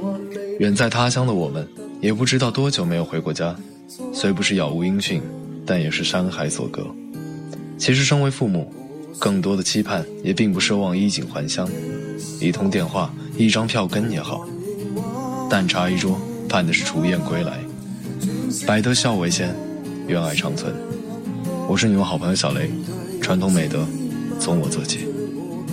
远在他乡的我们，也不知道多久没有回过家，虽不是杳无音讯，但也是山海所隔。其实身为父母，更多的期盼也并不奢望衣锦还乡，一通电话，一张票根也好，淡茶一桌，盼的是雏燕归来。百德孝为先，愿爱长存。我是你们好朋友小雷，传统美德从我做起。